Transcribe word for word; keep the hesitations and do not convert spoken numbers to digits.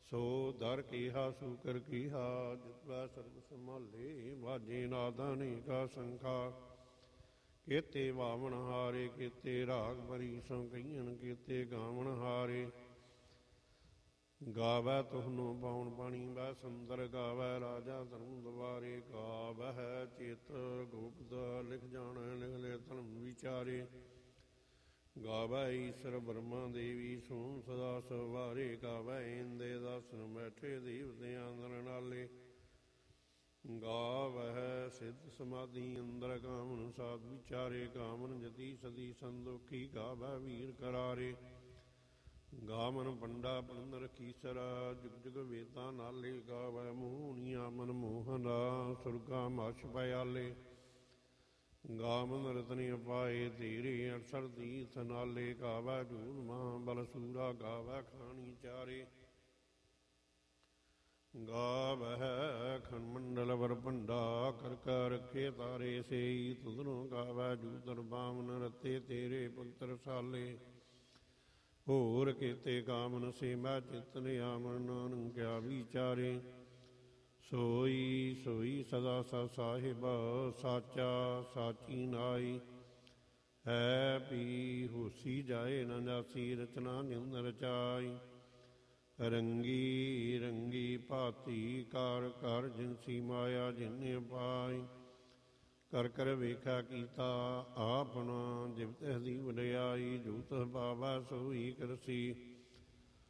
ਸੋ ਦਰ ਕੀਹਾ ਸੂਕਰ ਕੀਹਾ ਜਿਤਵੈ ਸਰਬ ਸੰਭਾਲੇ ਵਾਜੇ ਨਾਦਾਂ ਅਨੇਕਾ ਸੰਖਾ ਕੇਤੇ ਵਾਵਣ ਹਾਰੇ ਕੇਤੇ ਰਾਗ ਭਰੀ ਸੋ ਕਈਆਂ ਕੇਤੇ ਗਾਵਣ ਹਾਰੇ ਗਾਵੈ ਤੁਹਨੂੰ ਪਾਉਣ ਪਾਣੀ ਬੈ ਸੁੰਦਰ ਗਾਵੈ ਰਾਜਾ ਧਰਮ ਦੁਆਰੇ ਗਾਵੈ ਚਿਤ ਗੁਪਤ ਲਿਖ ਜਾਣੈ ਲਿਖ ਲੈ ਧਰਮ ਵਿਚਾਰੇ ਗਾਵੈ ਈਸ਼ਰ ਬ੍ਰਹਮਾ ਦੇਵੀ ਸੋਮ ਸਦਾ ਸਵਾਰੇ ਗਾਵੈ ਇੰਦੇ ਦਾਸਨ ਬੈਠੇ ਦੇਵਤਿਆਂ ਅੰਦਰ ਨਾਲੇ ਗਾਵੈ ਸਿੱਧ ਸਮਾਧੀ ਅੰਦਰ ਕਾਮਨ ਸਾਧ ਵਿਚਾਰੇ ਕਾਮਨ ਜਤੀ ਸਦੀ ਸੰਦੋਖੀ ਗਾਵੈ ਵੀਰ ਕਰਾਰੇ ਗਾਵਨ ਪੰਡਾ ਪੰਦਰ ਕੀਸਰਾ ਜੁਗ ਜੁਗ ਵੇਦਾਂ ਨਾਲੇ ਗਾਵੈ ਮੋਹਨੀਆ ਮਨ ਮੋਹਨਾ ਸੁਰਗਾ ਮਛ ਪਿਆਲੇ ਗਾਵਨ ਰਤਨੀ ਪਾਏ ਧੀਰੇ ਅਠਸਰ ਤੀਰਥ ਨਾਲੇ ਗਾਵੈ ਝੂਲ ਮਹਾ ਬਲ ਸੂਰਾ ਗਾਵੈ ਖਾਣੀ ਚਾਰੇ ਗਾਵੈ ਖੰਡਲ ਵਰ ਭੰਡਾ ਕਰ ਕਰ ਰਖੇ ਤਾਰੇ ਸੇਈ ਤੁਧਰੋਂ ਗਾਵੈ ਜੂਦਰ ਬਾਮਨ ਰਤੇ ਤੇਰੇ ਪੁੱਤਰ ਸਾਲੇ ਹੋਰ ਕੀਤੇ ਕਾਮਨ ਸੇਵਾ ਚਿਤਨ ਆਮਨ ਨਾਨਕ ਕਿਆ ਵਿਚਾਰੇ ਸੋਈ ਸੋਈ ਸਦਾ ਸਾ ਸਾਹਿਬ ਸਾਚਾ ਸਾਚੀ ਨਾਈ ਹੈ ਪੀ ਹੋਸੀ ਜਾਏ ਨਾ ਜਾਸੀ ਰਚਨਾ ਨਿੰਦ ਰਚਾਈ ਰੰਗੀ ਰੰਗੀ ਭਾਤੀ ਕਾਰ ਕਰ ਜਿਨਸੀ ਮਾਇਆ ਜਿਨੇ ਪਾਈ ਕਰ ਕਰ ਵੇਖਾ ਕੀਤਾ ਆਪਣਾ ਜਿਵ ਤਿਸ ਦੀ ਵਡਿਆਈ ਜੂਤ ਪਾਵੈ ਸੋਈ ਕਰਸੀ